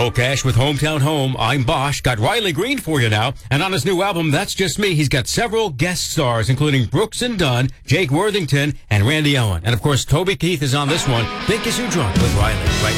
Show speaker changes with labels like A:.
A: Low Cash with Hometown Home. I'm Bosch. Got Riley Green for you now. And on his new album, That's Just Me, he's got several guest stars, including Brooks and Dunn, Jake Worthington, and Randy Owen. And, of course, Toby Keith is on this one. Think Is You Drunk with Riley. Right